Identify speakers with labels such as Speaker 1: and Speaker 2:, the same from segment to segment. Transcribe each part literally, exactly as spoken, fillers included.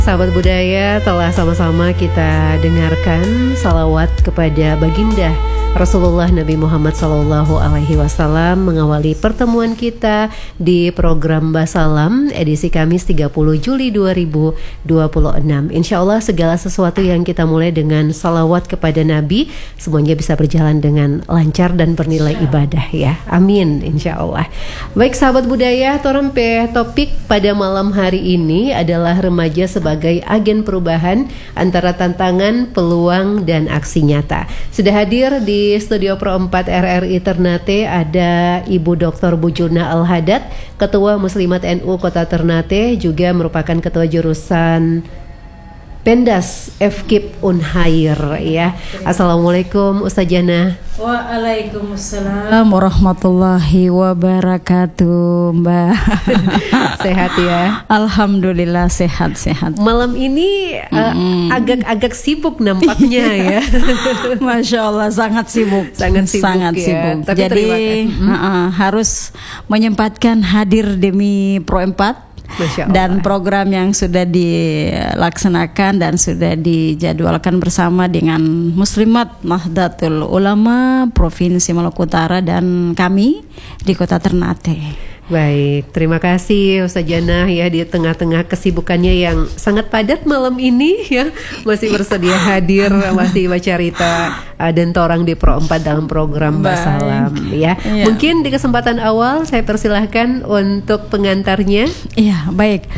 Speaker 1: Sahabat budaya, telah sama-sama kita dengarkan salawat kepada baginda Rasulullah Nabi Muhammad Sallallahu Alaihi Wasallam mengawali pertemuan kita di program Basalam edisi Kamis tiga puluh Juli dua ribu dua puluh enam. Insya Allah segala sesuatu yang kita mulai dengan salawat kepada Nabi semuanya bisa berjalan dengan lancar dan bernilai ibadah ya. Amin insya Allah. Baik sahabat budaya, torempe topik pada malam hari ini adalah remaja sebagai agen perubahan antara tantangan, peluang dan aksi nyata. Sudah hadir di Di Studio Pro empat R R I Ternate ada Ibu Doktor Bujurna Al-Haddad, Ketua Muslimat N U Kota Ternate, juga merupakan Ketua Jurusan Pendas F K I P Unhair ya. Assalamualaikum Ustazana.
Speaker 2: Waalaikumsalam warahmatullahi wabarakatuh, Mbak.
Speaker 1: Sehat ya?
Speaker 2: Alhamdulillah sehat-sehat.
Speaker 1: Malam ini mm-hmm. uh, agak-agak sibuk nampaknya ya.
Speaker 2: Masya Allah sangat sibuk.
Speaker 1: Sangat sibuk
Speaker 2: sangat
Speaker 1: ya.
Speaker 2: Sibuk.
Speaker 1: Tapi
Speaker 2: Jadi uh, uh, harus menyempatkan hadir demi Pro empat. Dan program yang sudah dilaksanakan dan sudah dijadwalkan bersama dengan Muslimat Nahdlatul Ulama Provinsi Maluku Utara dan kami di Kota Ternate.
Speaker 1: Baik, terima kasih Ustazana ya, di tengah-tengah kesibukannya yang sangat padat malam ini ya, masih bersedia hadir, masih baca Rita uh, dan Torang di Pro empat dalam program Basalam ya. Ya. Mungkin di kesempatan awal saya persilahkan untuk pengantarnya.
Speaker 2: Iya, baik.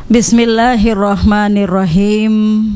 Speaker 2: Bismillahirrahmanirrahim.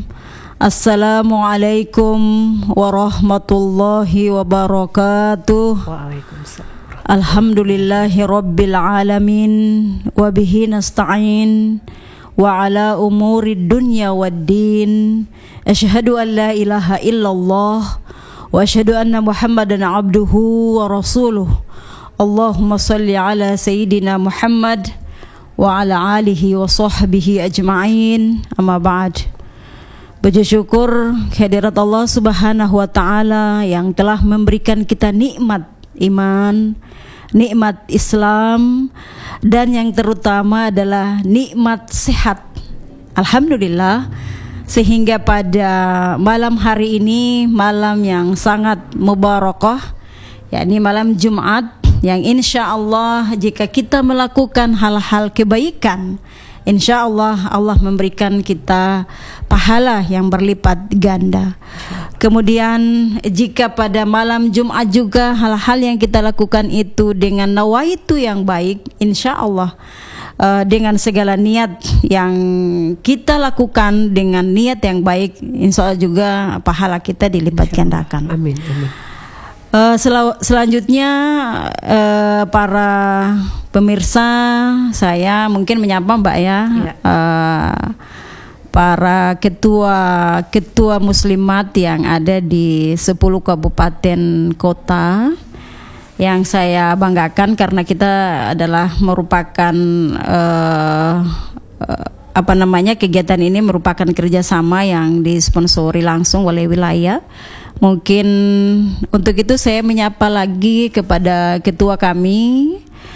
Speaker 2: Assalamualaikum warahmatullahi wabarakatuh.
Speaker 1: Waalaikumsalam.
Speaker 2: Alhamdulillahi Rabbil Alamin wabihi nasta'in wa ala umuri dunya waddin. Asyhadu an la ilaha illallah wa asyhadu anna Muhammadan abduhu wa rasuluh. Allahumma salli ala Sayyidina Muhammad wa ala alihi wa sahbihi ajma'in. Amma ba'd. Puji syukur kehadirat Allah Subhanahu wa taala yang telah memberikan kita nikmat iman, nikmat Islam, dan yang terutama adalah nikmat sehat. Alhamdulillah, sehingga pada malam hari ini, malam yang sangat mubarakah, yakni malam Jumat, yang insya Allah jika kita melakukan hal-hal kebaikan, insya Allah Allah memberikan kita pahala yang berlipat ganda. Kemudian jika pada malam Jumat juga hal-hal yang kita lakukan itu dengan nawaitu yang baik, insya Allah uh, dengan segala niat yang kita lakukan dengan niat yang baik, insya Allah juga pahala kita dilipat gandakan.
Speaker 1: Amin, amin.
Speaker 2: Uh, sel- selanjutnya uh, para pemirsa, saya mungkin menyapa Mbak ya, ya. Uh, para ketua ketua muslimat yang ada di sepuluh kabupaten kota yang saya banggakan karena kita adalah merupakan uh, uh, apa namanya kegiatan ini merupakan kerjasama yang disponsori langsung oleh wilayah. Mungkin untuk itu saya menyapa lagi kepada ketua kami,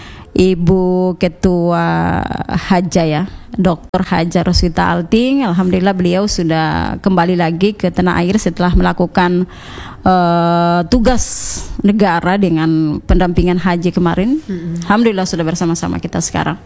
Speaker 2: Ibu Ketua Haja ya, Doktor Haja Roswita Alting. Alhamdulillah beliau sudah kembali lagi ke tanah air setelah melakukan uh, tugas negara dengan pendampingan haji kemarin. Mm-hmm. Alhamdulillah sudah bersama-sama kita sekarang.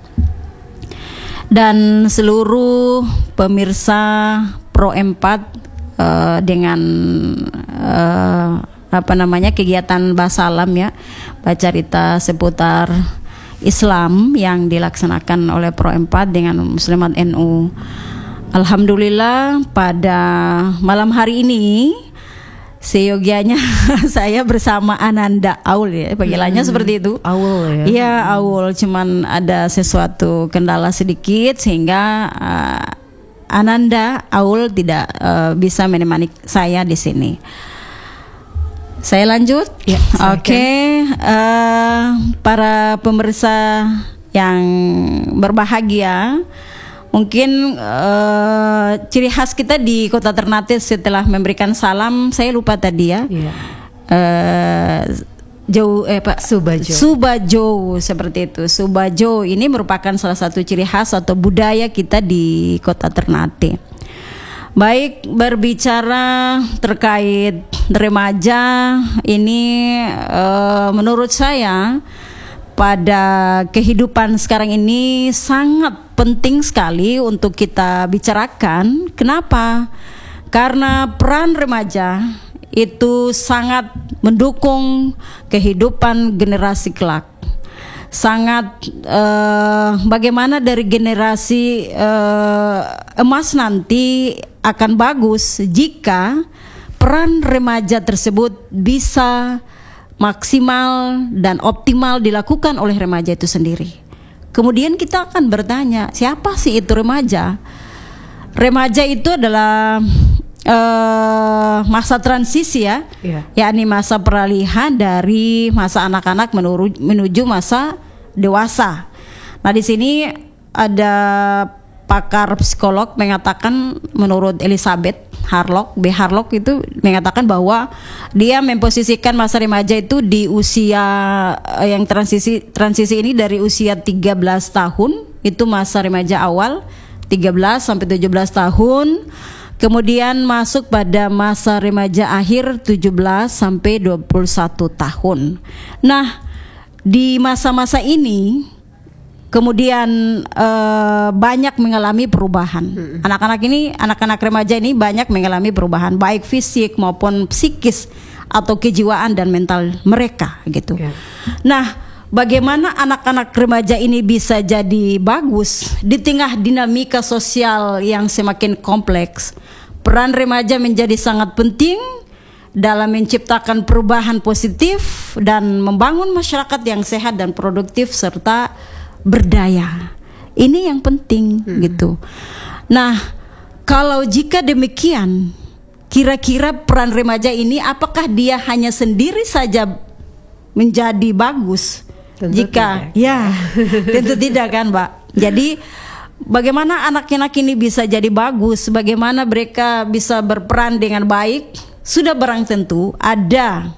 Speaker 2: Dan seluruh pemirsa Pro empat uh, dengan uh, apa namanya kegiatan Basalam ya, baca Rita seputar Islam yang dilaksanakan oleh Pro empat dengan Muslimat N U. Alhamdulillah pada malam hari ini seyogianya saya bersama Ananda Aul ya, panggilannya hmm, seperti itu.
Speaker 1: Aul ya.
Speaker 2: Iya, Aul, cuman ada sesuatu kendala sedikit sehingga uh, Ananda Aul tidak uh, bisa menemani saya di sini. Saya lanjut. Ya, Oke, okay. uh, para pemirsa yang berbahagia, mungkin uh, ciri khas kita di Kota Ternate setelah memberikan salam, saya lupa tadi ya. Ya. Uh, Jau eh Pak
Speaker 1: Subajo.
Speaker 2: Subajo seperti itu. Subajo ini merupakan salah satu ciri khas atau budaya kita di Kota Ternate. Baik, berbicara terkait remaja ini uh, menurut saya pada kehidupan sekarang ini sangat penting sekali untuk kita bicarakan. Kenapa? Karena peran remaja itu sangat mendukung kehidupan generasi kelak. Sangat uh, bagaimana dari generasi uh, emas nanti akan bagus jika peran remaja tersebut bisa maksimal dan optimal dilakukan oleh remaja itu sendiri. Kemudian kita akan bertanya, siapa sih itu remaja? Remaja itu adalah Uh, masa transisi ya, yeah. yakni masa peralihan dari masa anak-anak menuju, menuju masa dewasa. Nah di sini ada pakar psikolog mengatakan, menurut Elizabeth Harlock, B. Harlock itu mengatakan bahwa dia memposisikan masa remaja itu di usia uh, yang transisi transisi ini dari usia tiga belas tahun, itu masa remaja awal, tiga belas sampai tujuh belas tahun. Kemudian masuk pada masa remaja akhir tujuh belas sampai dua puluh satu tahun. Nah, di masa-masa ini kemudian eh, banyak mengalami perubahan. Hmm. Anak-anak ini, anak-anak remaja ini banyak mengalami perubahan baik fisik maupun psikis atau kejiwaan dan mental mereka gitu. Yeah. Nah, bagaimana anak-anak remaja ini bisa jadi bagus di tengah dinamika sosial yang semakin kompleks? Peran remaja menjadi sangat penting dalam menciptakan perubahan positif dan membangun masyarakat yang sehat dan produktif serta berdaya. Ini yang penting hmm. gitu. Nah, kalau jika demikian, kira-kira peran remaja ini apakah dia hanya sendiri saja menjadi bagus? Tentu jika tidak. Ya tentu tidak kan Mbak. Jadi bagaimana anak-anak ini bisa jadi bagus, bagaimana mereka bisa berperan dengan baik, sudah barang tentu ada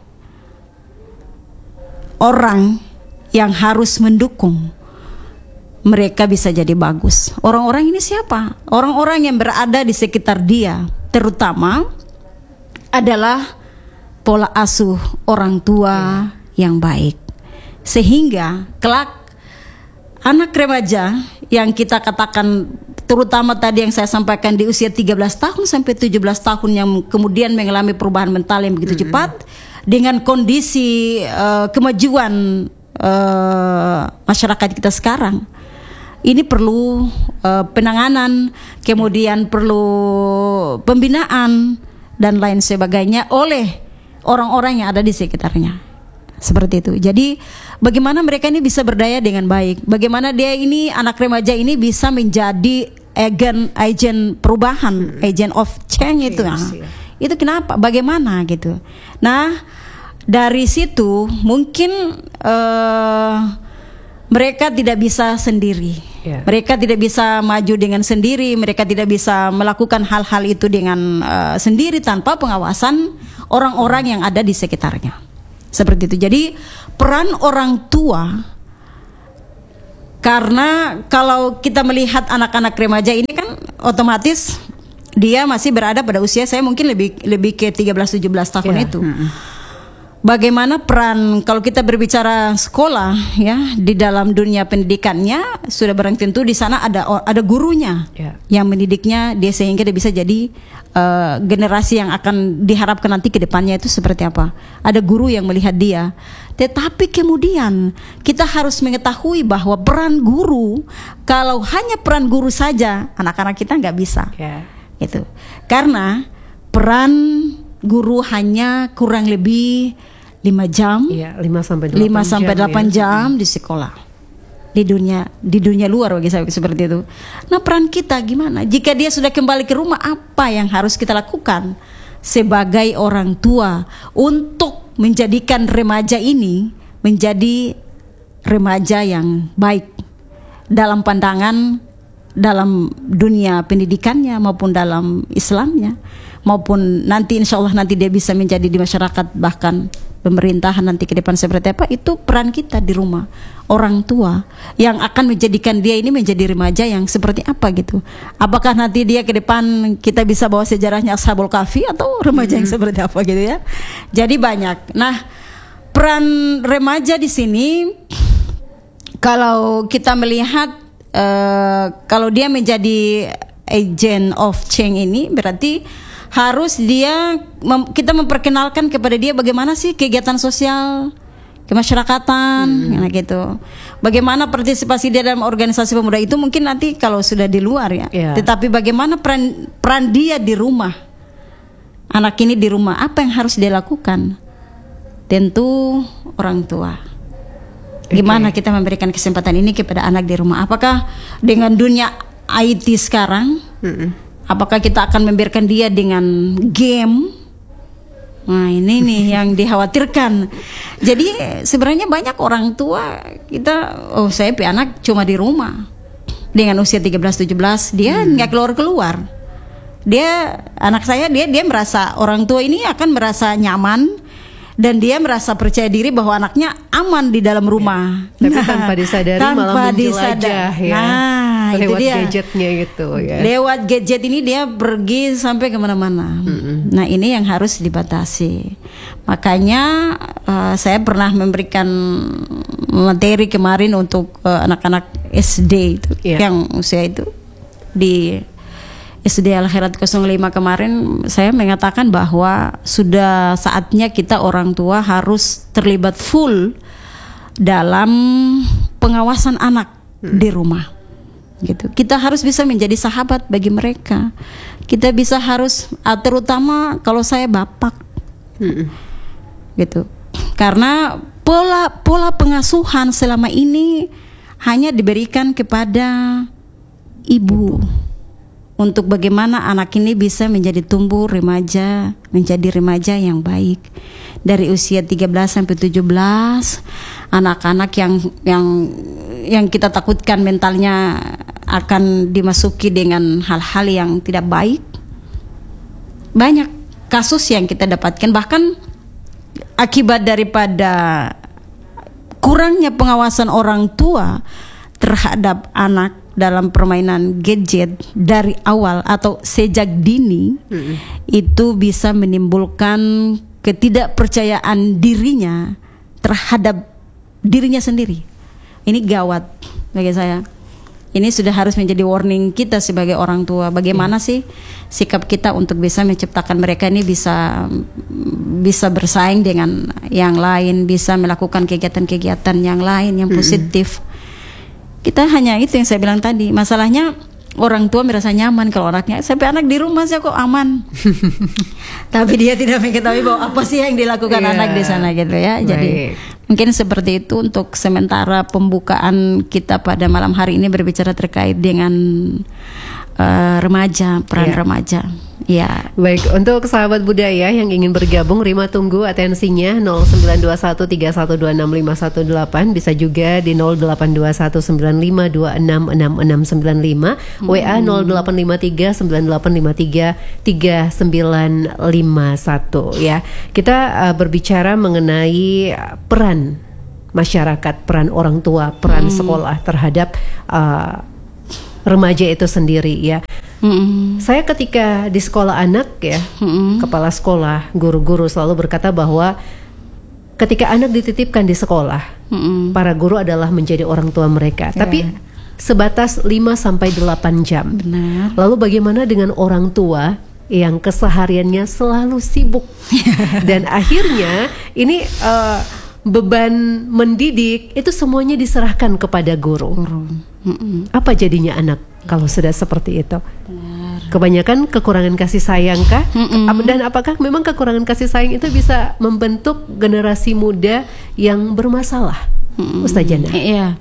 Speaker 2: orang yang harus mendukung mereka bisa jadi bagus. Orang-orang ini siapa? Orang-orang yang berada di sekitar dia, terutama adalah pola asuh orang tua yang baik. Sehingga kelak anak remaja yang kita katakan, terutama tadi yang saya sampaikan di usia tiga belas tahun sampai tujuh belas tahun yang kemudian mengalami perubahan mental yang begitu mm-hmm. cepat dengan kondisi uh, kemajuan uh, masyarakat kita sekarang, ini perlu uh, penanganan, kemudian perlu pembinaan dan lain sebagainya oleh orang-orang yang ada di sekitarnya. Seperti itu. Jadi bagaimana mereka ini bisa berdaya dengan baik? Bagaimana dia ini, anak remaja ini bisa menjadi agen agen perubahan, hmm. agent of change itu. Nah, itu kenapa? Bagaimana gitu? Nah, dari situ mungkin uh, mereka tidak bisa sendiri. Yeah. Mereka tidak bisa maju dengan sendiri. Mereka tidak bisa melakukan hal-hal itu dengan uh, sendiri tanpa pengawasan orang-orang yang ada di sekitarnya. Seperti itu. Jadi peran orang tua, karena kalau kita melihat anak-anak remaja ini kan otomatis dia masih berada pada usia, saya mungkin lebih lebih ke tiga belas tujuh belas tahun yeah. itu. Hmm. Bagaimana peran kalau kita berbicara sekolah ya, di dalam dunia pendidikannya sudah barang tentu di sana ada ada gurunya yeah. yang mendidiknya dia sehingga dia bisa jadi uh, generasi yang akan diharapkan nanti ke depannya itu seperti apa. Ada guru yang melihat dia. Tetapi kemudian kita harus mengetahui bahwa peran guru, kalau hanya peran guru saja anak-anak kita nggak bisa. Yeah. Gitu. Karena peran guru hanya kurang lebih lima jam,
Speaker 1: iya, lima sampai
Speaker 2: delapan jam, jam ya. Di sekolah, di dunia di dunia luar bagi saya seperti itu. Nah peran kita gimana? Jika dia sudah kembali ke rumah, apa yang harus kita lakukan sebagai orang tua untuk menjadikan remaja ini menjadi remaja yang baik dalam pandangan, dalam dunia pendidikannya maupun dalam Islamnya, maupun nanti insya Allah nanti dia bisa menjadi di masyarakat bahkan pemerintahan nanti ke depan seperti apa, itu peran kita di rumah, orang tua yang akan menjadikan dia ini menjadi remaja yang seperti apa gitu. Apakah nanti dia ke depan kita bisa bawa sejarahnya Ashabul Kahfi atau remaja yang seperti apa gitu ya. Jadi banyak. Nah, peran remaja di sini kalau kita melihat uh, kalau dia menjadi agent of change ini berarti harus dia mem, kita memperkenalkan kepada dia bagaimana sih kegiatan sosial kemasyarakatan, hmm. nah gitu. Bagaimana partisipasi dia dalam organisasi pemuda itu mungkin nanti kalau sudah di luar ya. Yeah. Tetapi bagaimana peran peran dia di rumah, anak ini di rumah, apa yang harus dia lakukan? Tentu orang tua. Gimana okay. kita memberikan kesempatan ini kepada anak di rumah? Apakah dengan dunia I T sekarang? Hmm. Apakah kita akan membiarkan dia dengan game? Nah ini nih yang dikhawatirkan. Jadi sebenarnya banyak orang tua kita, oh saya pi anak cuma di rumah dengan usia tiga belas tujuh belas dia nggak hmm. keluar-keluar. Dia anak saya dia dia merasa orang tua ini akan merasa nyaman dan dia merasa percaya diri bahwa anaknya aman di dalam rumah.
Speaker 1: Ya, tapi nah, tanpa disadari tanpa malah menjelajah disadar. ya.
Speaker 2: Nah,
Speaker 1: lewat
Speaker 2: itu dia.
Speaker 1: gadgetnya gitu ya.
Speaker 2: Lewat gadget ini dia pergi sampai kemana-mana. Mm-hmm. Nah ini yang harus dibatasi. Makanya uh, saya pernah memberikan materi kemarin untuk uh, anak-anak S D itu yeah. yang usia itu di S D Al-Khairat nol lima kemarin saya mengatakan bahwa sudah saatnya kita orang tua harus terlibat full dalam pengawasan anak hmm. di rumah. Gitu. Kita harus bisa menjadi sahabat bagi mereka. Kita bisa harus terutama kalau saya bapak. Hmm. Gitu. Karena pola pola pengasuhan selama ini hanya diberikan kepada ibu. Untuk bagaimana anak ini bisa menjadi tumbuh remaja, menjadi remaja yang baik. Dari usia tiga belas sampai tujuh belas, anak-anak yang yang yang kita takutkan mentalnya akan dimasuki dengan hal-hal yang tidak baik. Banyak kasus yang kita dapatkan, bahkan akibat daripada kurangnya pengawasan orang tua terhadap anak dalam permainan gadget dari awal atau sejak dini, mm-hmm. itu bisa menimbulkan ketidakpercayaan dirinya terhadap dirinya sendiri. Ini gawat bagi saya. Ini sudah harus menjadi warning kita sebagai orang tua. Bagaimana mm. sih sikap kita untuk bisa menciptakan mereka ini bisa bisa bersaing dengan yang lain, bisa melakukan kegiatan-kegiatan yang lain yang positif. Mm-hmm. Kita hanya itu yang saya bilang tadi. Masalahnya orang tua merasa nyaman kalau anaknya sampai anak di rumah saya kok aman. Tapi dia tidak mengetahui bahwa apa sih yang dilakukan yeah. anak di sana gitu ya. Jadi Baik. mungkin seperti itu untuk sementara pembukaan kita pada malam hari ini berbicara terkait dengan uh, remaja, peran yeah. remaja. Ya.
Speaker 1: Baik, untuk sahabat budaya yang ingin bergabung, Rima tunggu atensinya nol sembilan dua satu tiga satu dua enam lima satu delapan, bisa juga di nol delapan dua satu sembilan lima dua enam enam enam sembilan lima, hmm. W A nol delapan lima tiga sembilan delapan lima tiga tiga sembilan lima satu ya. Kita uh, berbicara mengenai peran masyarakat, peran orang tua, peran hmm. sekolah terhadap uh, remaja itu sendiri ya. Mm-hmm. Saya ketika di sekolah anak ya, mm-hmm. kepala sekolah, guru-guru selalu berkata bahwa ketika anak dititipkan di sekolah, mm-hmm. para guru adalah menjadi orang tua mereka. Yeah. Tapi sebatas lima sampai delapan jam.
Speaker 2: Benar.
Speaker 1: Lalu bagaimana dengan orang tua yang kesehariannya selalu sibuk dan akhirnya ini uh, beban mendidik itu semuanya diserahkan kepada guru. Guru. Mm-mm. Apa jadinya anak kalau sudah seperti itu? Benar. Kebanyakan kekurangan kasih sayang kah? Mm-mm. Dan apakah memang kekurangan kasih sayang itu bisa membentuk generasi muda yang bermasalah? Mm-mm. Ustazah Jana.
Speaker 2: Iya.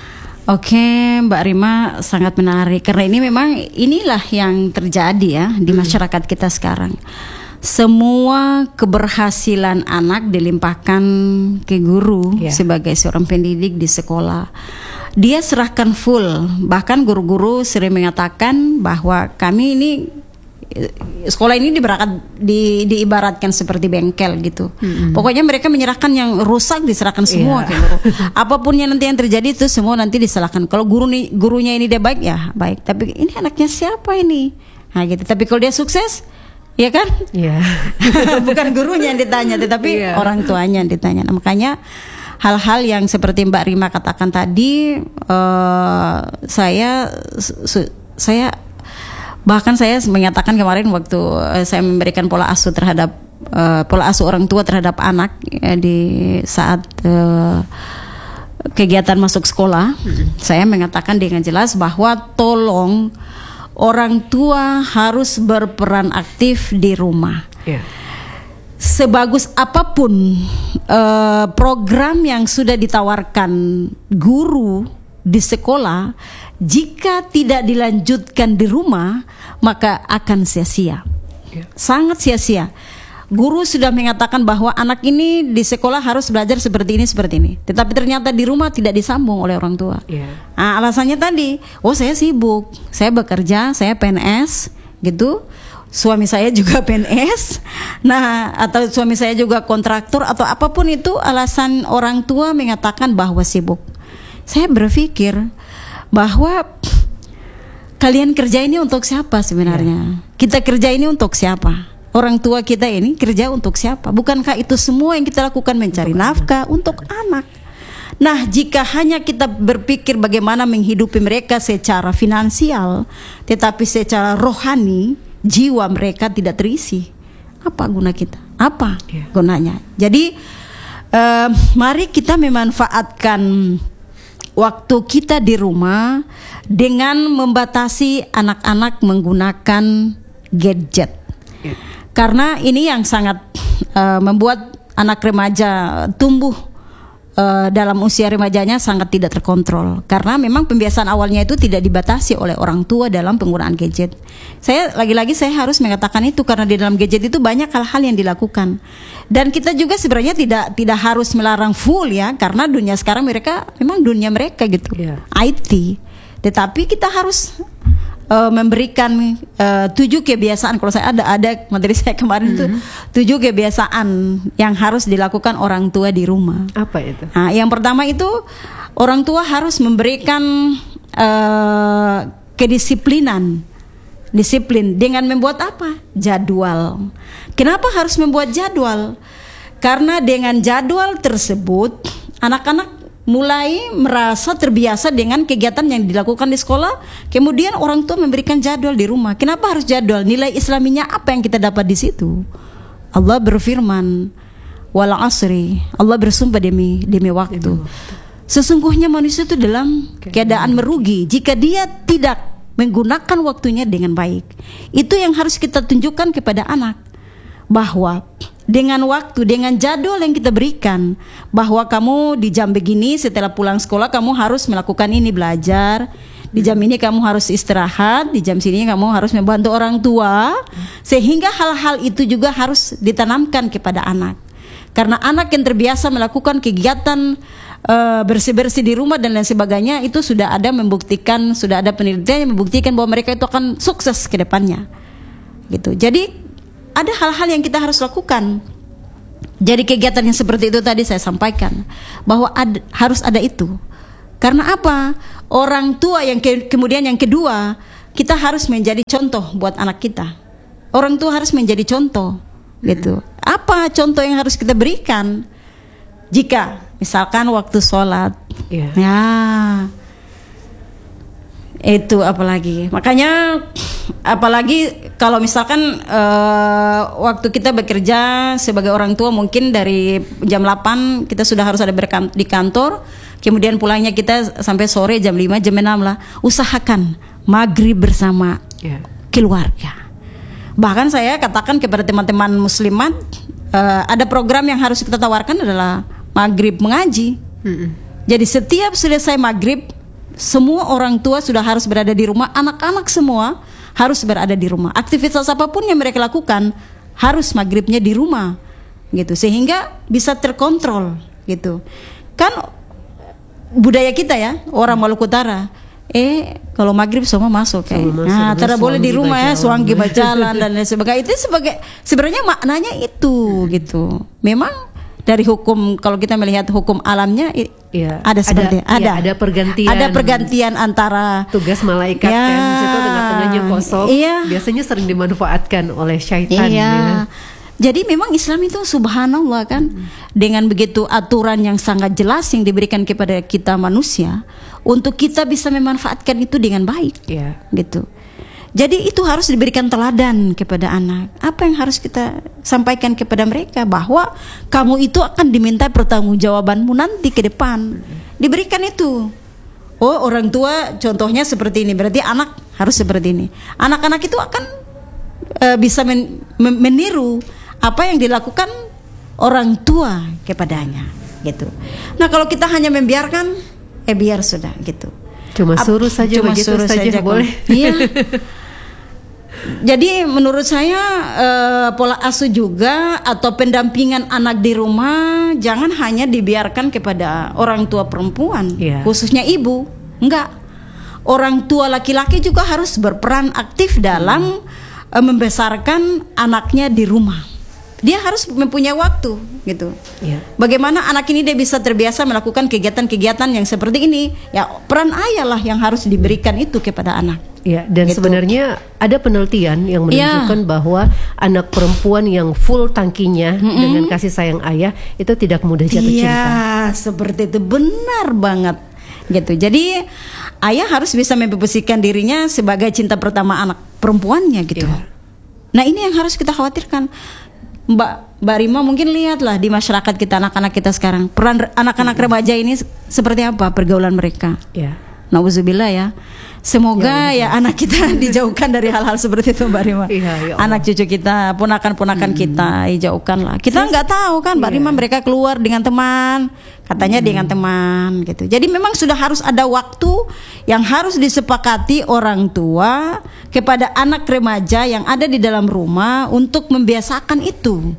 Speaker 2: Oke, Mbak Rima, sangat menarik karena ini memang inilah yang terjadi ya di masyarakat kita sekarang. Semua keberhasilan anak dilimpahkan ke guru yeah. sebagai seorang pendidik di sekolah. Dia serahkan full. Bahkan guru-guru sering mengatakan bahwa kami ini sekolah ini diberakat, di, diibaratkan seperti bengkel gitu. Mm-hmm. Pokoknya mereka menyerahkan yang rusak diserahkan semua. Yeah. Gitu. Apapun yang nanti yang terjadi itu semua nanti diserahkan. Kalau guru nih, gurunya ini dia baik ya baik. Tapi ini anaknya siapa ini? Nah gitu. Tapi kalau dia sukses, ya kan? Yeah. Bukan gurunya yang ditanya, tetapi yeah. orang tuanya yang ditanya. Nah, makanya hal-hal yang seperti Mbak Rima katakan tadi, uh, saya su- saya bahkan saya menyatakan kemarin waktu uh, saya memberikan pola asuh terhadap uh, pola asuh orang tua terhadap anak uh, di saat uh, kegiatan masuk sekolah, hmm. saya mengatakan dengan jelas bahwa tolong orang tua harus berperan aktif di rumah. Yeah. Sebagus apapun uh, program yang sudah ditawarkan guru di sekolah, jika tidak dilanjutkan di rumah, maka akan sia-sia. Yeah. Sangat sia-sia. Guru sudah mengatakan bahwa anak ini di sekolah harus belajar seperti ini, seperti ini. Tetapi ternyata di rumah tidak disambung oleh orang tua. Yeah. Nah, alasannya tadi, oh saya sibuk, saya bekerja, saya P N S, gitu. Suami saya juga P N S, nah atau suami saya juga kontraktor atau apapun itu alasan orang tua mengatakan bahwa sibuk. Saya berpikir bahwa kalian kerja ini untuk siapa sebenarnya? Yeah. Kita kerja ini untuk siapa? Orang tua kita ini kerja untuk siapa? Bukankah itu semua yang kita lakukan mencari untuk nafkah anak. Untuk anak? Nah, jika hanya kita berpikir bagaimana menghidupi mereka secara finansial, tetapi secara rohani jiwa mereka tidak terisi, apa guna kita? Apa yeah. gunanya? Jadi uh, mari kita memanfaatkan waktu kita di rumah dengan membatasi anak-anak menggunakan gadget. Yeah. Karena ini yang sangat uh, membuat anak remaja tumbuh Uh, dalam usia remajanya sangat tidak terkontrol, karena memang pembiasaan awalnya itu tidak dibatasi oleh orang tua dalam penggunaan gadget. Saya lagi-lagi saya harus mengatakan itu karena di dalam gadget itu banyak hal-hal yang dilakukan, dan kita juga sebenarnya tidak tidak harus melarang full ya, karena dunia sekarang mereka memang dunia mereka gitu, yeah. I T. Tetapi kita harus Uh, memberikan uh, tujuh kebiasaan. Kalau saya ada ada materi saya kemarin itu mm-hmm. tujuh kebiasaan yang harus dilakukan orang tua di rumah.
Speaker 1: Apa itu?
Speaker 2: Nah, yang pertama itu orang tua harus memberikan uh, kedisiplinan, disiplin dengan membuat apa? Jadwal. Kenapa harus membuat jadwal? Karena dengan jadwal tersebut anak-anak mulai merasa terbiasa dengan kegiatan yang dilakukan di sekolah. Kemudian orang tua memberikan jadwal di rumah. Kenapa harus jadwal? Nilai islaminya apa yang kita dapat di situ? Allah berfirman, wal asri. Allah bersumpah demi demi waktu. Sesungguhnya manusia itu dalam keadaan merugi jika dia tidak menggunakan waktunya dengan baik. Itu yang harus kita tunjukkan kepada anak, bahwa dengan waktu, dengan jadwal yang kita berikan, bahwa kamu di jam begini setelah pulang sekolah kamu harus melakukan ini, belajar. Di jam ini kamu harus istirahat, di jam sini kamu harus membantu orang tua. Sehingga hal-hal itu juga harus ditanamkan kepada anak. Karena anak yang terbiasa melakukan kegiatan uh, bersih-bersih di rumah dan lain sebagainya, itu sudah ada membuktikan, sudah ada penelitian yang membuktikan bahwa mereka itu akan sukses ke depannya. Gitu. Jadi ada hal-hal yang kita harus lakukan. Jadi kegiatan yang seperti itu tadi saya sampaikan, bahwa ad, harus ada itu. Karena apa? Orang tua yang ke, kemudian yang kedua, kita harus menjadi contoh buat anak kita. Orang tua harus menjadi contoh, gitu. Apa contoh yang harus kita berikan? Jika misalkan waktu sholat, yeah. ya itu apalagi. Makanya apalagi kalau misalkan uh, waktu kita bekerja sebagai orang tua, mungkin dari jam delapan kita sudah harus ada berkan- di kantor, kemudian pulangnya kita sampai sore jam lima, jam enam lah. Usahakan maghrib bersama yeah. keluarga. Bahkan saya katakan kepada teman-teman muslimat, uh, ada program yang harus kita tawarkan adalah maghrib mengaji. Mm-mm. Jadi setiap selesai maghrib, semua orang tua sudah harus berada di rumah, anak-anak semua harus berada di rumah. Aktivitas apapun yang mereka lakukan harus maghribnya di rumah, gitu, sehingga bisa terkontrol, gitu. Kan budaya kita ya, orang Maluku Utara, Eh kalau maghrib semua masuk kayak,
Speaker 1: Semua masuk,
Speaker 2: nah
Speaker 1: dengan
Speaker 2: tidak boleh di
Speaker 1: suanggi
Speaker 2: rumah ya,
Speaker 1: berjalan.
Speaker 2: suanggi berjalan dan lain sebagainya. Itu sebagai sebenarnya maknanya itu gitu. Memang dari hukum, kalau kita melihat hukum alamnya i-
Speaker 1: Ya,
Speaker 2: ada seperti
Speaker 1: ada,
Speaker 2: ada
Speaker 1: ya, ada pergantian.
Speaker 2: ada pergantian antara
Speaker 1: Tugas malaikat
Speaker 2: Ya,
Speaker 1: kan, situ tengah-tengahnya kosong.
Speaker 2: iya.
Speaker 1: Biasanya sering dimanfaatkan oleh syaitan.
Speaker 2: Iya.
Speaker 1: Ya.
Speaker 2: Jadi memang Islam itu subhanallah kan, dengan begitu aturan yang sangat jelas yang diberikan kepada kita manusia untuk kita bisa memanfaatkan itu dengan baik.
Speaker 1: Ya.
Speaker 2: Gitu. Jadi itu harus diberikan teladan kepada anak. Apa yang harus kita sampaikan kepada mereka, bahwa kamu itu akan diminta pertanggungjawabanmu nanti ke depan. Diberikan itu. Oh, orang tua contohnya seperti ini, berarti anak harus seperti ini. Anak-anak itu akan uh, bisa men- men- meniru apa yang dilakukan orang tua kepadanya, gitu. Nah, kalau kita hanya membiarkan, eh biar sudah gitu.
Speaker 1: Cuma suruh saja
Speaker 2: Cuma
Speaker 1: begitu
Speaker 2: suruh
Speaker 1: saja,
Speaker 2: saja
Speaker 1: boleh.
Speaker 2: Iya. Jadi menurut saya eh, pola asuh juga atau pendampingan anak di rumah jangan hanya dibiarkan kepada orang tua perempuan,
Speaker 1: Iya.
Speaker 2: khususnya ibu. Enggak. Orang tua laki-laki juga harus berperan aktif dalam eh, membesarkan anaknya di rumah. Dia harus mempunyai waktu gitu.
Speaker 1: Ya.
Speaker 2: Bagaimana anak ini dia bisa terbiasa melakukan kegiatan-kegiatan yang seperti ini? Ya, peran ayah lah yang harus diberikan itu kepada anak.
Speaker 1: Ya, dan
Speaker 2: Gitu.
Speaker 1: sebenarnya ada penelitian yang menunjukkan
Speaker 2: Ya.
Speaker 1: bahwa anak perempuan yang full tangkinya
Speaker 2: Mm-mm.
Speaker 1: dengan kasih sayang ayah itu tidak mudah jatuh
Speaker 2: Iya,
Speaker 1: cinta.
Speaker 2: seperti itu, benar banget. Gitu. Jadi ayah harus bisa memposisikan dirinya sebagai cinta pertama anak perempuannya gitu.
Speaker 1: Iya.
Speaker 2: Nah, ini yang harus kita khawatirkan. Mbak Mbak Rima mungkin lihatlah di masyarakat kita, anak-anak kita sekarang, peran re- anak-anak remaja ini se- seperti apa pergaulan mereka.
Speaker 1: Ya.
Speaker 2: Nauzubillah ya. Semoga ya, anak kita dijauhkan dari hal-hal seperti itu, Mbak Rima.
Speaker 1: Iya, ya Allah.
Speaker 2: Anak cucu kita, ponakan-ponakan kita dijauhkan lah. Kita nggak tahu kan, Mbak
Speaker 1: Iya.
Speaker 2: Rima, mereka keluar dengan teman, katanya dengan teman gitu. Jadi memang sudah harus ada waktu yang harus disepakati orang tua kepada anak remaja yang ada di dalam rumah untuk membiasakan itu.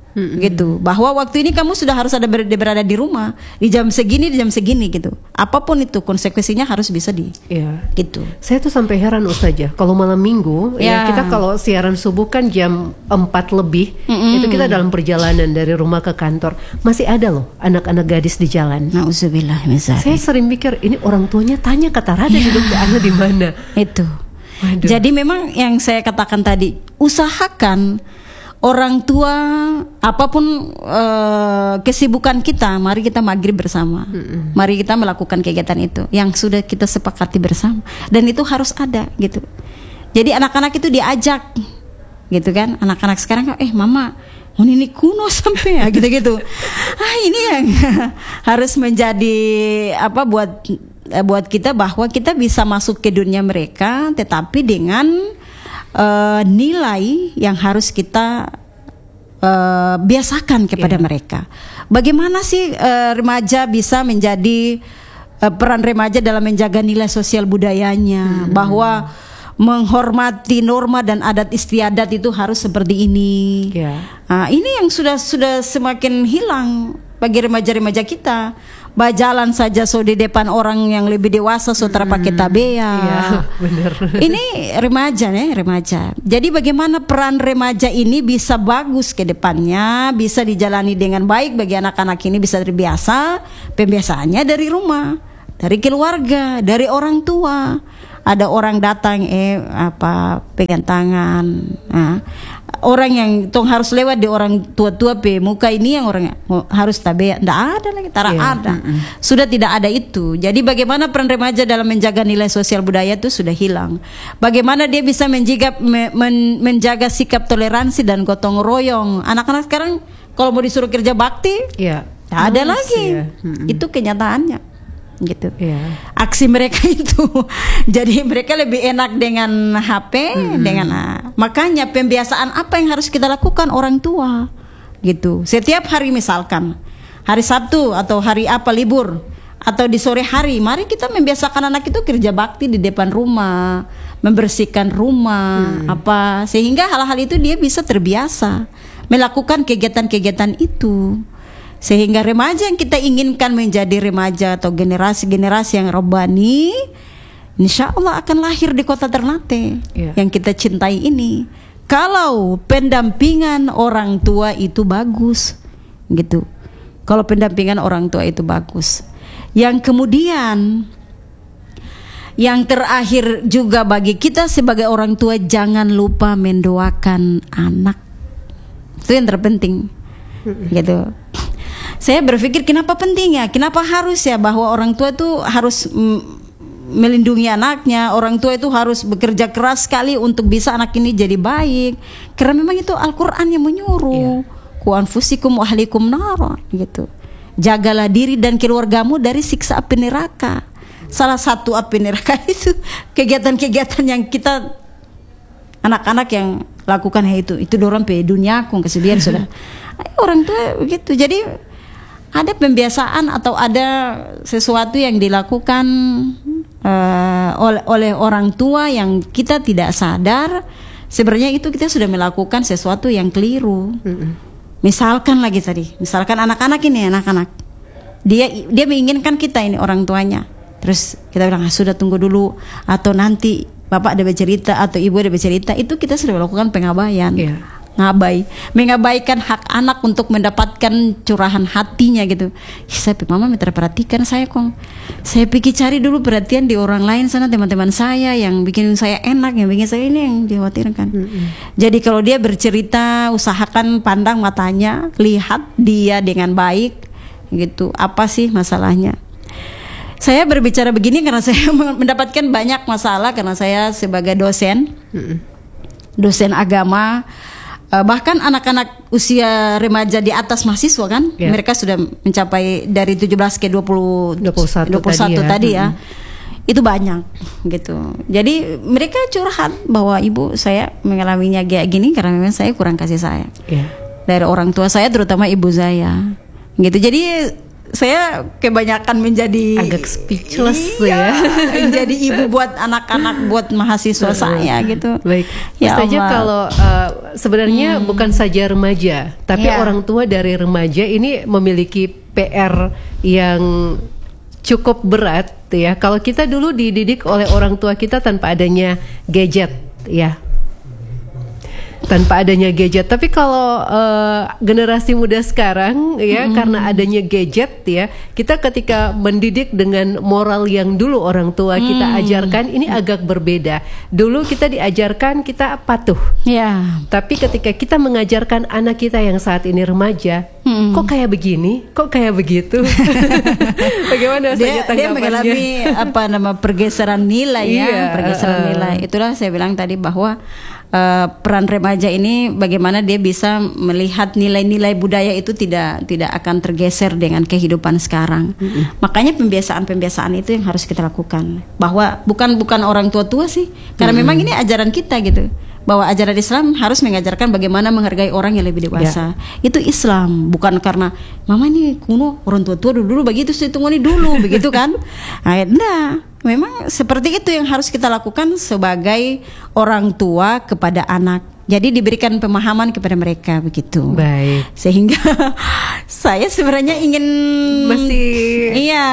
Speaker 2: Gitu, bahwa waktu ini kamu sudah harus ada ber- berada di rumah di jam segini, di jam segini gitu. Apapun itu konsekuensinya harus bisa di
Speaker 1: Iya.
Speaker 2: gitu.
Speaker 1: Saya tuh sampai heran Ustazah, kalau malam minggu ya,
Speaker 2: Ya.
Speaker 1: kita kalau siaran subuh kan jam empat lebih,
Speaker 2: Mm-mm.
Speaker 1: itu kita dalam perjalanan dari rumah ke kantor, masih ada loh anak-anak gadis di jalan.
Speaker 2: Nauzubillah min
Speaker 1: Saya
Speaker 2: dzalik.
Speaker 1: sering mikir ini orang tuanya tanya kata Rada
Speaker 2: Ya.
Speaker 1: hidup anak di mana.
Speaker 2: Itu.
Speaker 1: Waduh.
Speaker 2: Jadi memang yang saya katakan tadi, usahakan orang tua apapun eh, kesibukan kita, mari kita maghrib bersama. Mari kita melakukan kegiatan itu yang sudah kita sepakati bersama, dan itu harus ada gitu. Jadi anak-anak itu diajak gitu kan, anak-anak sekarang eh mama oh ini kuno sampai ya gitu-gitu. Ah ini yang harus menjadi apa buat eh, buat kita, bahwa kita bisa masuk ke dunia mereka tetapi dengan Uh, nilai yang harus kita uh, biasakan kepada
Speaker 1: Yeah.
Speaker 2: mereka. Bagaimana sih uh, remaja bisa menjadi uh, peran remaja dalam menjaga nilai sosial budayanya, hmm. bahwa menghormati norma dan adat istiadat itu harus seperti ini.
Speaker 1: Yeah.
Speaker 2: Nah, ini yang sudah sudah semakin hilang bagi remaja-remaja kita. Bajalan saja so di depan orang yang lebih dewasa so tera pakai tabea.
Speaker 1: Iya, benar.
Speaker 2: Ini remaja nih, remaja. Jadi bagaimana peran remaja ini bisa bagus ke depannya, bisa dijalani dengan baik bagi anak-anak ini, bisa terbiasa. Pembiasaannya dari rumah, dari keluarga, dari orang tua. Ada orang datang eh apa pegang tangan. Nah, orang yang tong harus lewat di orang tua-tua pe muka ini yang orang harus tabea. Nggak ada lagi, tara
Speaker 1: Yeah.
Speaker 2: ada. Sudah tidak ada itu. Jadi bagaimana peran remaja dalam menjaga nilai sosial budaya itu sudah hilang. Bagaimana dia bisa menjaga men, menjaga sikap toleransi dan gotong royong. Anak-anak sekarang kalau mau disuruh kerja bakti,
Speaker 1: Iya.
Speaker 2: tak ada
Speaker 1: Males
Speaker 2: lagi.
Speaker 1: ya. Mm-mm.
Speaker 2: Itu kenyataannya. Gitu.
Speaker 1: Iya.
Speaker 2: Aksi mereka itu. Jadi mereka lebih enak dengan H P, dengan ah, makanya pembiasaan apa yang harus kita lakukan orang tua. Gitu. Setiap hari misalkan hari Sabtu atau hari apa libur atau di sore hari, mari kita membiasakan anak itu kerja bakti di depan rumah, membersihkan rumah, apa sehingga hal-hal itu dia bisa terbiasa melakukan kegiatan-kegiatan itu. Sehingga remaja yang kita inginkan menjadi remaja atau generasi-generasi yang robbani, insya Allah akan lahir di kota Ternate yeah. yang kita cintai ini. Kalau pendampingan orang tua itu bagus, gitu. Kalau pendampingan orang tua itu bagus. Yang kemudian, yang terakhir juga bagi kita sebagai orang tua, jangan lupa mendoakan anak. Itu yang terpenting, gitu. Saya berpikir kenapa penting ya, kenapa harus ya bahwa orang tua itu harus mm, melindungi anaknya, orang tua itu harus bekerja keras sekali untuk bisa anak ini jadi baik. Karena memang itu Al-Quran yang menyuruh, ku anfusikum wa ahlikum nara, gitu. Jagalah diri dan keluargamu dari siksa api neraka. Salah satu api neraka itu kegiatan-kegiatan yang kita anak-anak yang lakukan itu, itu dorong pe dunia aku kesedihan sudah. Orang tua begitu. Jadi ada pembiasaan atau ada sesuatu yang dilakukan uh, oleh, oleh orang tua yang kita tidak sadar, sebenarnya itu kita sudah melakukan sesuatu yang keliru. Mm-hmm. Misalkan lagi tadi, misalkan anak-anak ini anak-anak, dia dia menginginkan kita ini orang tuanya, terus kita bilang ah, sudah tunggu dulu atau nanti bapak ada bercerita atau ibu ada bercerita, itu kita sudah melakukan pengabaian. Yeah. Ngabai, mengabaikan hak anak untuk mendapatkan curahan hatinya gitu. Saya pikir mama minta perhatikan saya kok. Saya pikir cari dulu perhatian di orang lain sana, teman-teman saya yang bikin saya enak, yang bikin saya ini yang dikhawatirkan. Mm-hmm. Jadi kalau dia bercerita, usahakan pandang matanya, lihat dia dengan baik, gitu. Apa sih masalahnya? Saya berbicara begini karena saya mendapatkan banyak masalah karena saya sebagai dosen, mm-hmm. dosen agama. Uh, bahkan anak-anak usia remaja di atas mahasiswa kan, yeah. mereka sudah mencapai dari tujuh belas ke dua puluh, dua puluh satu, dua puluh satu tadi ya, tadi ya. Mm-hmm. Itu banyak gitu. Jadi mereka curhat bahwa ibu saya mengalaminya kayak gini karena memang saya kurang kasih sayang yeah. dari orang tua saya, terutama ibu saya gitu. Jadi saya kebanyakan menjadi
Speaker 1: agak speechless
Speaker 2: iya, ya. Jadi ibu buat anak-anak, buat mahasiswa saya gitu.
Speaker 1: Baik. Ya saja kalau uh, sebenarnya hmm. bukan saja remaja, tapi yeah. orang tua dari remaja ini memiliki P R yang cukup berat ya. Kalau kita dulu dididik oleh orang tua kita tanpa adanya gadget ya. Tanpa adanya gadget, tapi kalau uh, generasi muda sekarang ya mm. karena adanya gadget ya, kita ketika mendidik dengan moral yang dulu orang tua mm. kita ajarkan ini agak berbeda. Dulu kita diajarkan kita patuh, yeah. tapi ketika kita mengajarkan anak kita yang saat ini remaja, mm. kok kayak begini, kok kayak begitu, bagaimana saja tanggapannya? Dia
Speaker 2: mengalami apa nama pergeseran nilai ya, yeah. pergeseran uh. nilai. Itulah saya bilang tadi bahwa Uh, peran remaja ini bagaimana dia bisa melihat nilai-nilai budaya itu tidak tidak akan tergeser dengan kehidupan sekarang. Mm-hmm. Makanya pembiasaan-pembiasaan itu yang harus kita lakukan. Bahwa bukan bukan orang tua-tua sih, karena mm-hmm. memang ini ajaran kita gitu. Bahwa ajaran Islam harus mengajarkan bagaimana menghargai orang yang lebih dewasa. Yeah. Itu Islam, bukan karena mama ini kuno, orang tua-tua dulu-dulu begitu, saya tunggu ini dulu begitu kan. Nah, nah, memang seperti itu yang harus kita lakukan sebagai orang tua kepada anak. Jadi diberikan pemahaman kepada mereka begitu.
Speaker 1: Baik.
Speaker 2: Sehingga saya sebenarnya ingin
Speaker 1: masih
Speaker 2: iya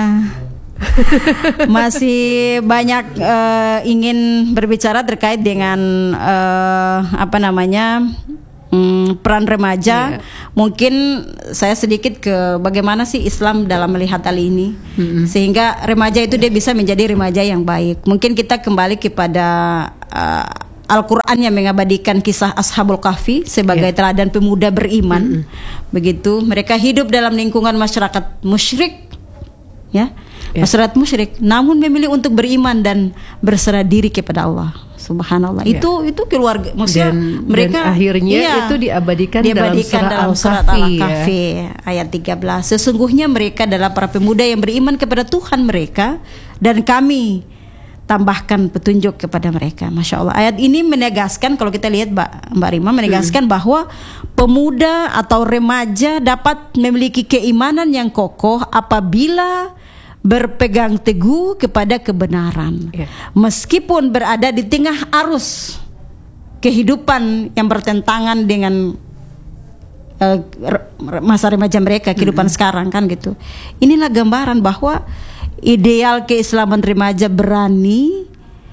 Speaker 2: masih banyak uh, ingin berbicara terkait dengan uh, apa namanya um, peran remaja. Yeah. Mungkin saya sedikit ke bagaimana sih Islam dalam melihat hal ini, mm-hmm. sehingga remaja itu dia bisa menjadi remaja yang baik. Mungkin kita kembali kepada uh, Al-Quran yang mengabadikan kisah Ashabul Kahfi sebagai yeah. teladan pemuda beriman. Mm-hmm. Begitu mereka hidup dalam lingkungan masyarakat musyrik, ya. Yeah. Masyarakat musyrik, namun memilih untuk beriman dan berserah diri kepada Allah. Subhanallah. Yeah. Itu itu keluarga, maksudnya dan, mereka
Speaker 1: dan akhirnya iya, itu diabadikan,
Speaker 2: diabadikan dalam surat Al-Kahfi ya. Ayat tiga belas. Sesungguhnya mereka adalah para pemuda yang beriman kepada Tuhan mereka dan kami tambahkan petunjuk kepada mereka. Masya Allah. Ayat ini menegaskan, kalau kita lihat Mbak, Mbak Rima menegaskan hmm. bahwa pemuda atau remaja dapat memiliki keimanan yang kokoh apabila berpegang teguh kepada kebenaran, yeah. meskipun berada di tengah arus kehidupan yang bertentangan dengan uh, masa remaja mereka, kehidupan mm-hmm. sekarang kan gitu. Inilah gambaran bahwa ideal keislaman remaja berani,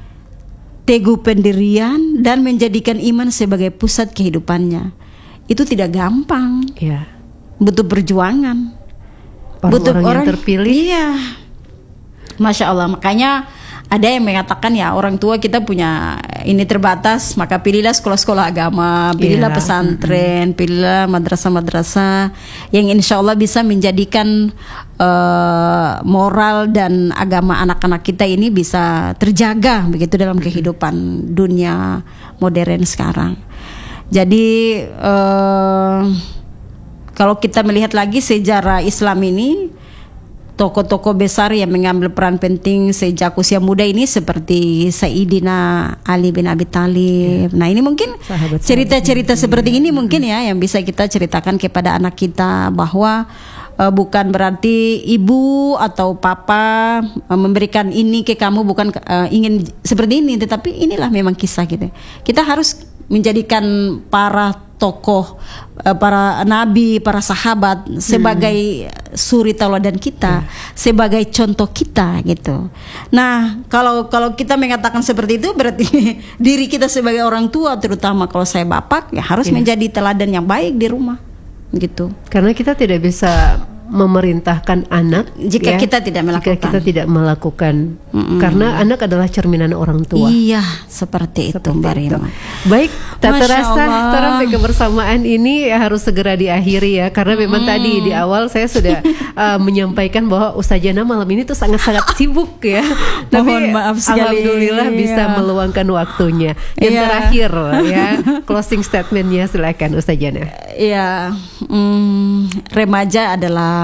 Speaker 2: teguh pendirian, dan menjadikan iman sebagai pusat kehidupannya. Itu tidak gampang.
Speaker 1: Ya.
Speaker 2: Butuh perjuangan.
Speaker 1: Orang-orang
Speaker 2: butuh
Speaker 1: yang
Speaker 2: orang
Speaker 1: terpilih.
Speaker 2: Iya. Masya Allah. Makanya ada yang mengatakan ya orang tua kita punya ini terbatas, maka pilihlah sekolah-sekolah agama, pilihlah
Speaker 1: Yeah.
Speaker 2: pesantren, mm-hmm. pilihlah madrasah-madrasah yang insya Allah bisa menjadikan uh, moral dan agama anak-anak kita ini bisa terjaga begitu dalam kehidupan dunia modern sekarang. Jadi uh, kalau kita melihat lagi sejarah Islam ini, tokoh-tokoh besar yang mengambil peran penting sejak usia muda ini seperti Sayyidina Ali bin Abi Thalib. Ya. Nah ini mungkin sahabat-sahabat cerita-cerita seperti ini mungkin ya yang bisa kita ceritakan kepada anak kita bahwa uh, bukan berarti ibu atau papa uh, memberikan ini ke kamu bukan uh, ingin seperti ini, tetapi inilah memang kisah gitu. Kita harus menjadikan para tokoh, para nabi, para sahabat sebagai hmm. suri tauladan kita, hmm. sebagai contoh kita gitu. Nah, kalau kalau kita mengatakan seperti itu berarti diri kita sebagai orang tua, terutama kalau saya bapak, ya harus yeah. menjadi teladan yang baik di rumah gitu.
Speaker 1: Karena kita tidak bisa memerintahkan anak
Speaker 2: jika ya, kita tidak melakukan.
Speaker 1: Jika kita tidak melakukan, mm-mm. karena anak adalah cerminan orang tua.
Speaker 2: Iya, seperti, seperti itu, Mbak Rima.
Speaker 1: Baik, tak terasa terapi kebersamaan ini ya harus segera diakhiri ya, karena memang mm. tadi di awal saya sudah uh, menyampaikan bahwa Ustazana malam ini tuh sangat-sangat sibuk ya. Tapi
Speaker 2: mohon maaf sekali.
Speaker 1: Alhamdulillah iya. bisa meluangkan waktunya. Yang iya. terakhir ya, closing statementnya silakan Ustazana.
Speaker 2: Iya, mm, remaja adalah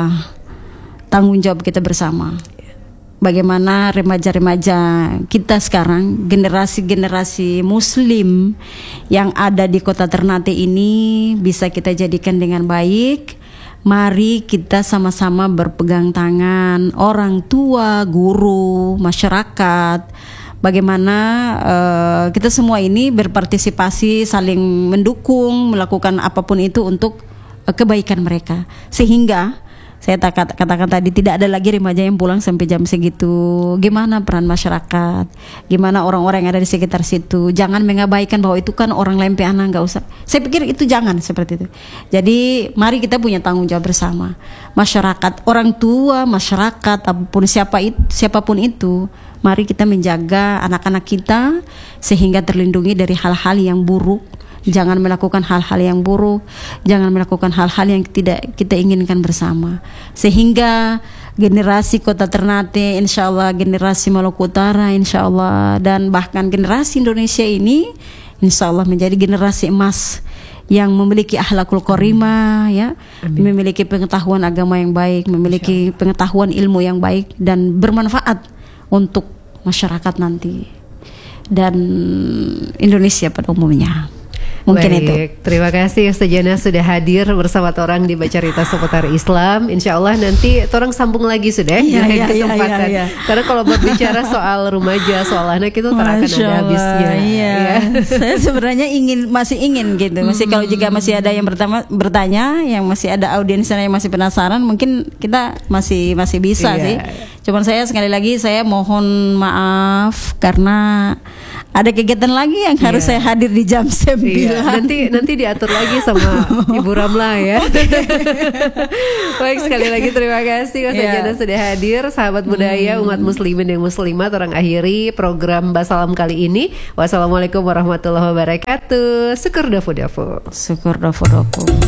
Speaker 2: tanggung jawab kita bersama. Bagaimana remaja-remaja kita sekarang, generasi-generasi muslim yang ada di kota Ternate ini bisa kita jadikan dengan baik. Mari kita sama-sama berpegang tangan, orang tua, guru, masyarakat. Bagaimana uh, kita semua ini berpartisipasi, saling mendukung, melakukan apapun itu untuk uh, kebaikan mereka. Sehingga saya katakan tadi tidak ada lagi remaja yang pulang sampai jam segitu. Gimana peran masyarakat? Gimana orang-orang yang ada di sekitar situ? Jangan mengabaikan bahwa itu kan orang lempe anak, nggak usah. Saya pikir itu jangan seperti itu. Jadi mari kita punya tanggung jawab bersama. Masyarakat, orang tua, masyarakat, apapun siapa itu, siapapun itu, mari kita menjaga anak-anak kita sehingga terlindungi dari hal-hal yang buruk. Jangan melakukan hal-hal yang buruk, jangan melakukan hal-hal yang tidak kita inginkan bersama. Sehingga generasi Kota Ternate, insya Allah generasi Maluku Utara, insya Allah, dan bahkan generasi Indonesia ini, insya Allah menjadi generasi emas yang memiliki akhlakul karimah, ya, Amin. Memiliki pengetahuan agama yang baik, memiliki pengetahuan ilmu yang baik dan bermanfaat untuk masyarakat nanti dan Indonesia pada umumnya. Mungkin
Speaker 1: Baik,
Speaker 2: itu.
Speaker 1: Terima kasih Ustazana sudah hadir bersama Torang di Bacarita seputar Islam. Insya Allah nanti Torang sambung lagi sudah
Speaker 2: iya,
Speaker 1: di lain
Speaker 2: iya,
Speaker 1: kesempatan.
Speaker 2: iya, iya.
Speaker 1: Karena kalau berbicara soal remaja, soal anak itu tak akan ada habisnya.
Speaker 2: Iya. Ya. Saya sebenarnya ingin masih ingin gitu. Masih hmm. kalau jika masih ada yang pertama bertanya, yang masih ada audiensnya yang masih penasaran, mungkin kita masih masih bisa iya. sih. Cuman saya sekali lagi saya mohon maaf karena ada kegiatan lagi yang harus yeah. saya hadir di jam sembilan.
Speaker 1: Yeah. Nanti nanti diatur lagi sama Ibu Ramla ya. Baik, sekali lagi terima kasih Ustazana yeah. sudah hadir. Sahabat budaya, hmm. umat muslimin dan muslimat, orang akhiri program Basalam kali ini. Wassalamualaikum warahmatullahi wabarakatuh. Syukur dafu dafu.
Speaker 2: Syukur dafu dafu.